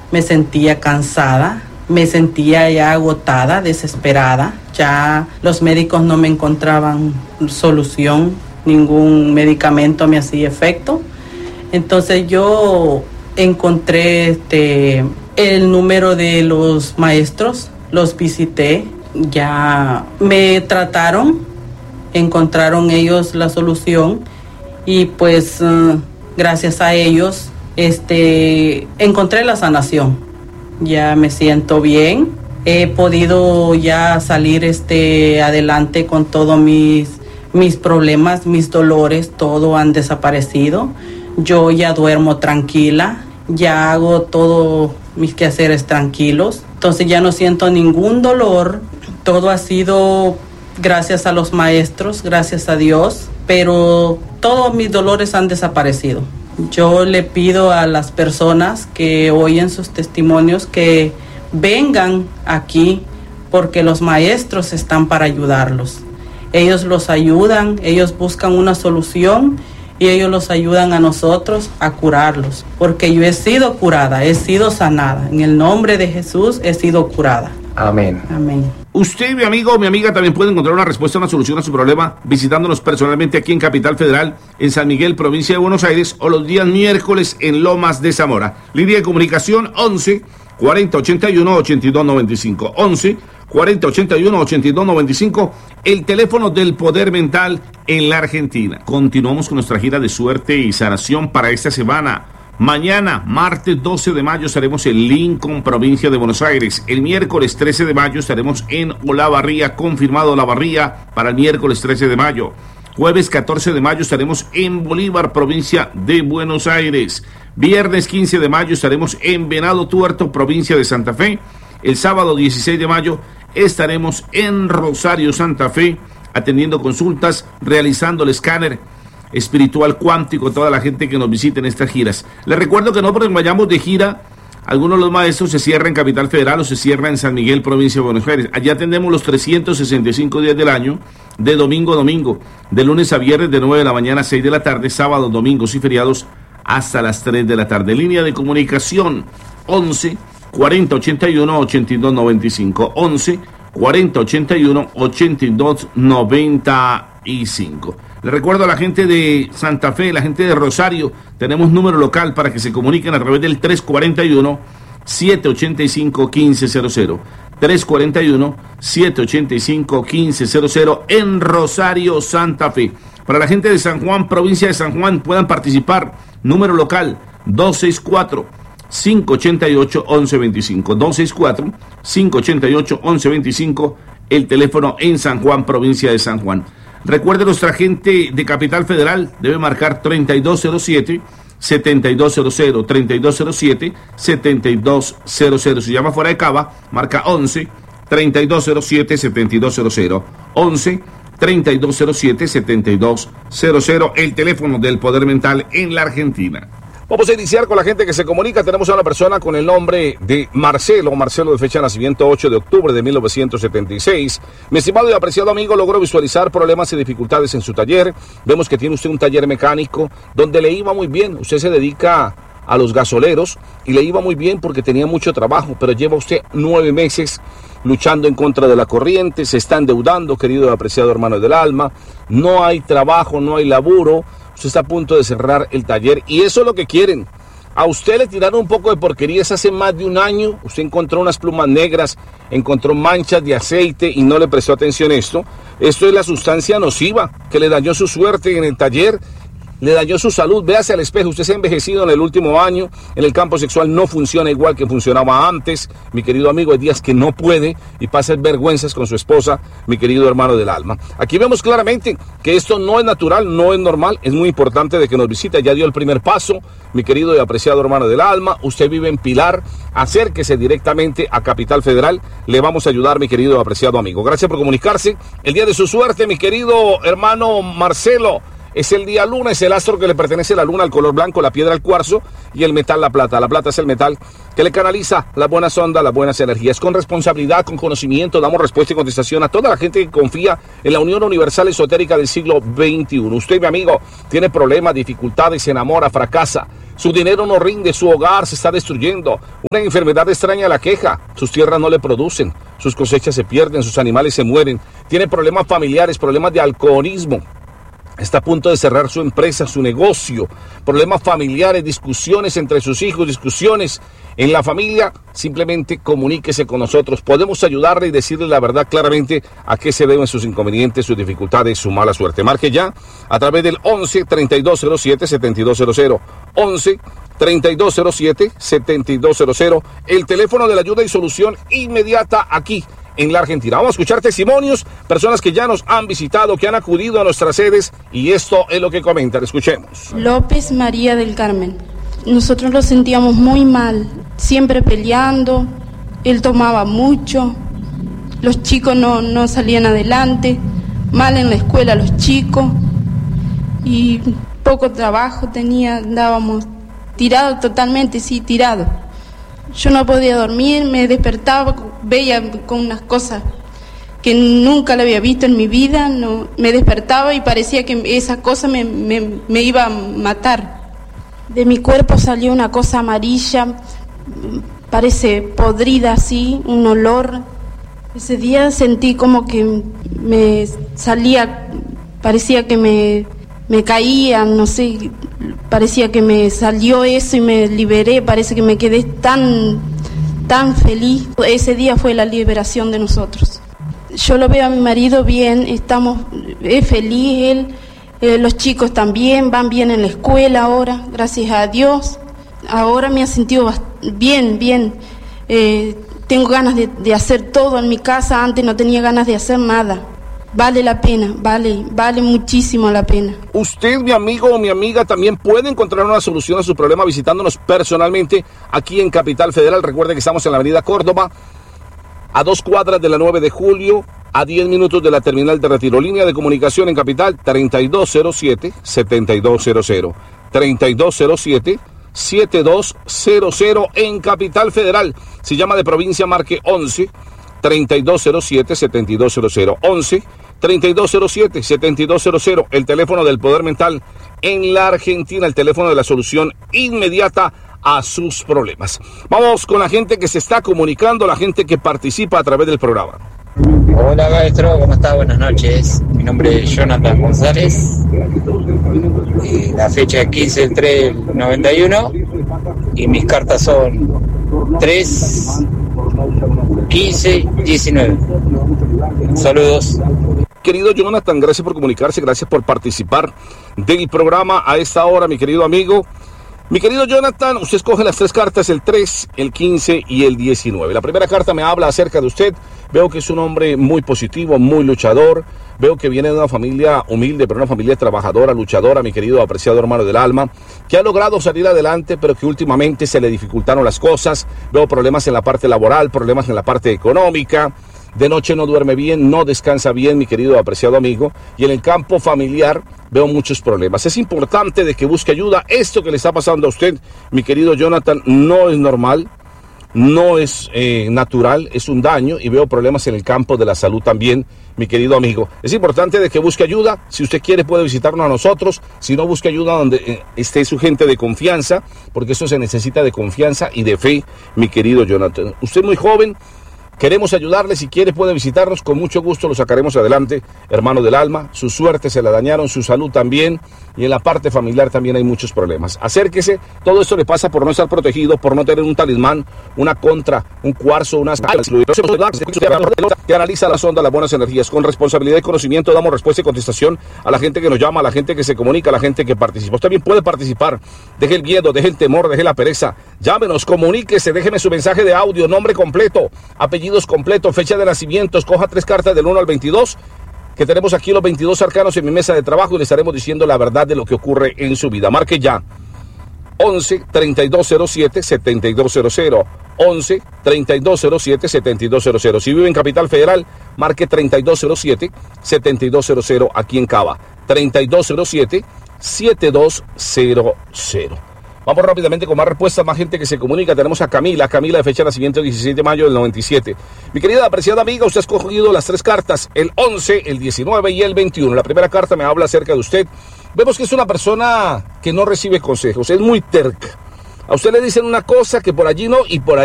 me sentía cansada, me sentía ya agotada, desesperada. Ya los médicos no me encontraban solución, ningún medicamento me hacía efecto. Entonces yo encontré el número de los maestros, los visité, ya me trataron, encontraron ellos la solución y pues gracias a ellos encontré la sanación. Ya me siento bien, he podido ya salir adelante con todos mis problemas, mis dolores, todo han desaparecido. Yo ya duermo tranquila, ya hago todos mis quehaceres tranquilos, entonces ya no siento ningún dolor. Todo ha sido gracias a los maestros, gracias a Dios, pero todos mis dolores han desaparecido. Yo le pido a las personas que oyen sus testimonios que vengan aquí porque los maestros están para ayudarlos. Ellos los ayudan, ellos buscan una solución y ellos los ayudan a nosotros a curarlos, porque yo he sido curada, he sido sanada. En el nombre de Jesús he sido curada. Amén. Amén. Usted, mi amigo o mi amiga, también puede encontrar una respuesta, una solución a su problema visitándonos personalmente aquí en Capital Federal, en San Miguel, provincia de Buenos Aires, o los días miércoles en Lomas de Zamora. Línea de comunicación 11 40 81 82 95. 11 40 81 82 95. El teléfono del poder mental en la Argentina. Continuamos con nuestra gira de suerte y sanación para esta semana. Mañana, martes 12 de mayo, estaremos en Lincoln, provincia de Buenos Aires. El miércoles 13 de mayo estaremos en Olavarría, confirmado Olavarría para el miércoles 13 de mayo. Jueves 14 de mayo estaremos en Bolívar, provincia de Buenos Aires. Viernes 15 de mayo estaremos en Venado Tuerto, provincia de Santa Fe. El sábado 16 de mayo estaremos en Rosario, Santa Fe, atendiendo consultas, realizando el escáner espiritual cuántico, toda la gente que nos visite en estas giras. Les recuerdo que no porque vayamos de gira, algunos de los maestros se cierran en Capital Federal o se cierran en San Miguel, provincia de Buenos Aires. Allá atendemos los 365 días del año, de domingo a domingo, de lunes a viernes de 9 de la mañana a 6 de la tarde, sábados, domingos y feriados hasta las 3 de la tarde. Línea de comunicación 11 40 81 82 95. 11 40 81 82 95. Le recuerdo a la gente de Santa Fe, la gente de Rosario, tenemos número local para que se comuniquen a través del 341-785-1500. 341-785-1500 en Rosario, Santa Fe. Para la gente de San Juan, provincia de San Juan, puedan participar. Número local 264-588-1125. 264-588-1125, el teléfono en San Juan, provincia de San Juan. Recuerde, nuestra gente de Capital Federal debe marcar 3207-7200, 3207-7200. Si llama fuera de Cava, marca 11-3207-7200, 11-3207-7200, el teléfono del poder mental en la Argentina. Vamos a iniciar con la gente que se comunica. Tenemos a una persona con el nombre de Marcelo de fecha de nacimiento 8 de octubre de 1976. Mi estimado y apreciado amigo, logró visualizar problemas y dificultades en su taller. Vemos que tiene usted un taller mecánico donde le iba muy bien. Usted se dedica a los gasoleros y le iba muy bien porque tenía mucho trabajo, pero lleva usted 9 meses luchando en contra de la corriente, se está endeudando, querido y apreciado hermano del alma, no hay trabajo, no hay laburo. Usted está a punto de cerrar el taller y eso es lo que quieren. A usted le tiraron un poco de porquerías hace más de un año. Usted encontró unas plumas negras, encontró manchas de aceite y no le prestó atención a esto. Esto es la sustancia nociva que le dañó su suerte en el taller, le dañó su salud. Véase al espejo, usted se ha envejecido en el último año, en el campo sexual no funciona igual que funcionaba antes. Mi querido amigo, hay días que no puede y pasa vergüenzas con su esposa, mi querido hermano del alma. Aquí vemos claramente que esto no es natural, no es normal, es muy importante de que nos visite. Ya dio el primer paso, mi querido y apreciado hermano del alma. Usted vive en Pilar, acérquese directamente a Capital Federal, le vamos a ayudar, mi querido y apreciado amigo. Gracias por comunicarse. El día de su suerte, mi querido hermano Marcelo, es el día luna, es el astro que le pertenece a la luna, al color blanco, la piedra, el cuarzo y el metal, la plata. La plata es el metal que le canaliza las buenas ondas, las buenas energías. Con responsabilidad, con conocimiento, damos respuesta y contestación a toda la gente que confía en la unión universal esotérica del siglo XXI. Usted, mi amigo, tiene problemas, dificultades, se enamora, fracasa, Su dinero no rinde, su hogar se está destruyendo. Una enfermedad extraña la queja. Sus tierras no le producen, sus cosechas se pierden, sus animales se mueren. Tiene problemas familiares, problemas de alcoholismo. Está a punto de cerrar su empresa, su negocio, problemas familiares, discusiones entre sus hijos, discusiones en la familia. Simplemente comuníquese con nosotros. Podemos ayudarle y decirle la verdad claramente a qué se deben sus inconvenientes, sus dificultades, su mala suerte. Marque ya a través del 11-3207-7200. 11-3207-7200. El teléfono de la ayuda y solución inmediata aquí en la Argentina. Vamos a escuchar testimonios, personas que ya nos han visitado, que han acudido a nuestras sedes, y esto es lo que comentan. Escuchemos. López María del Carmen. Nosotros lo sentíamos muy mal, siempre peleando, él tomaba mucho, los chicos no salían adelante, mal en la escuela los chicos, y poco trabajo tenía, andábamos tirados totalmente, sí, tirados. Yo no podía dormir, me despertaba, veía con unas cosas que nunca la había visto en mi vida, me despertaba y parecía que esa cosa me iba a matar. De mi cuerpo salió una cosa amarilla, parece podrida así, un olor. Ese día sentí como que me salía, parecía que me caía, no sé, parecía que me salió eso y me liberé, parece que me quedé tan feliz. Ese día fue la liberación de nosotros. Yo lo veo a mi marido bien, es feliz él, los chicos también, van bien en la escuela ahora, gracias a Dios. Ahora me ha sentido bien. Tengo ganas de hacer todo en mi casa, antes no tenía ganas de hacer nada. Vale la pena, vale muchísimo la pena. Usted, mi amigo o mi amiga, también puede encontrar una solución a su problema visitándonos personalmente aquí en Capital Federal. Recuerde que estamos en la avenida Córdoba, a 2 cuadras de la 9 de julio, a 10 minutos de la terminal de retiro. Línea de comunicación en Capital, 3207-7200. 3207-7200 en Capital Federal. Si llama de provincia, marque 11-3207-7200. 11-3207-7200. El teléfono del Poder Mental en la Argentina. El teléfono de la solución inmediata a sus problemas. Vamos con la gente que se está comunicando, la gente que participa a través del programa. Hola maestro, ¿cómo está? Buenas noches. Mi nombre es Jonathan González. La fecha es 15/3/91 y mis cartas son 3, 15, 19. Saludos. Querido Jonathan, gracias por comunicarse, gracias por participar del programa a esta hora, mi querido amigo. Mi querido Jonathan, usted escoge las 3 cartas, el 3, el 15 y el 19. La primera carta me habla acerca de usted. Veo que es un hombre muy positivo, muy luchador. Veo que viene de una familia humilde, pero una familia trabajadora, luchadora, mi querido apreciado hermano del alma, que ha logrado salir adelante, pero que últimamente se le dificultaron las cosas. Veo problemas en la parte laboral, problemas en la parte económica. De noche no duerme bien, no descansa bien, mi querido apreciado amigo. Y en el campo familiar veo muchos problemas. Es importante de que busque ayuda. Esto que le está pasando a usted, mi querido Jonathan, no es normal, no es natural, es un daño. Y veo problemas en el campo de la salud también, mi querido amigo. Es importante de que busque ayuda. Si usted quiere puede visitarnos a nosotros. Si no, busque ayuda donde esté su gente de confianza, porque eso se necesita de confianza y de fe, mi querido Jonathan. Usted es muy joven. Queremos ayudarle, si quiere puede visitarnos, con mucho gusto lo sacaremos adelante, hermano del alma. Su suerte se la dañaron, su salud también, y en la parte familiar también hay muchos problemas. Acérquese, todo esto le pasa por no estar protegido, por no tener un talismán, una contra, un cuarzo, unas que analiza las ondas, las buenas energías. Con responsabilidad y conocimiento damos respuesta y contestación a la gente que nos llama, a la gente que se comunica, a la gente que participa. Usted también puede participar, deje el miedo, deje el temor, deje la pereza. Llámenos, comuníquese, déjeme su mensaje de audio, nombre completo, apellidos completos, fecha de nacimiento, escoja 3 cartas del 1 al 22, que tenemos aquí los 22 arcanos en mi mesa de trabajo y le estaremos diciendo la verdad de lo que ocurre en su vida. Marque ya 11-3207-7200, 11-3207-7200. Si vive en Capital Federal, marque 3207-7200 aquí en Cava, 3207-7200. Vamos rápidamente con más respuestas, más gente que se comunica. Tenemos a Camila de fecha de nacimiento 16 de mayo del 97. Mi querida apreciada amiga, usted ha escogido las 3 cartas, el 11, el 19 y el 21. La primera carta me habla acerca de usted. Vemos que es una persona que no recibe consejos, es muy terca. A usted le dicen una cosa que por allí no y por allí